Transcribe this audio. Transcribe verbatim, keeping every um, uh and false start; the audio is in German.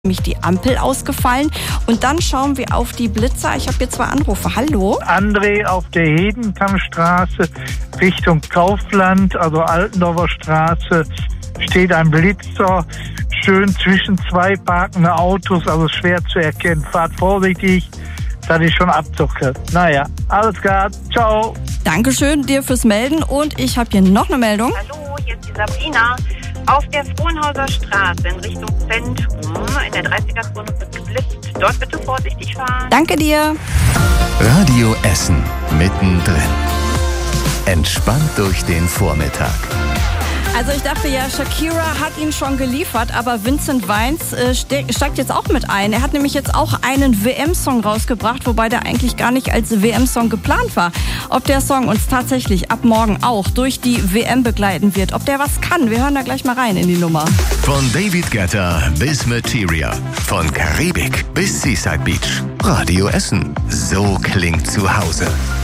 Nämlich die Ampel ausgefallen. Und dann schauen wir auf die Blitzer. Ich habe hier zwei Anrufe. Hallo? André auf der Hedenkammstraße Richtung Kaufland, also Altendorfer Straße, steht ein Blitzer schön zwischen zwei parkende Autos, also schwer zu erkennen. Fahrt vorsichtig, dass ich schon abzucke. Naja, alles klar. Ciao. Dankeschön dir fürs Melden. Und ich habe hier noch eine Meldung. Hallo, hier ist die Sabrina. Auf der Frohnhauser Straße in Richtung Zentrum, in der dreißiger-Zone wird geblitzt. Dort bitte vorsichtig fahren. Danke dir. Radio Essen mittendrin. Entspannt durch den Vormittag. Also ich dachte ja, Shakira hat ihn schon geliefert, aber Vincent Weiss äh, ste- steigt jetzt auch mit ein. Er hat nämlich jetzt auch einen W M-Song rausgebracht, wobei der eigentlich gar nicht als W M-Song geplant war. Ob der Song uns tatsächlich ab morgen auch durch die W M begleiten wird, ob der was kann, wir hören da gleich mal rein in die Nummer. Von David Guetta bis Materia, von Karibik bis Seaside Beach. Radio Essen, so klingt zu Hause.